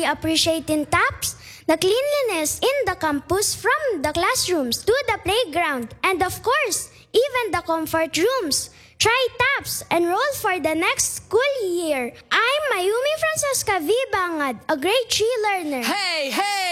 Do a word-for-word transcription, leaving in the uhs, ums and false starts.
appreciating TAPS, the cleanliness in the campus from the classrooms to the playground, and of course, even the comfort rooms. Try TAPS, enroll for the next school year. I'm Mayumi Francesca V. Bangad, a grade three learner. Hey, hey!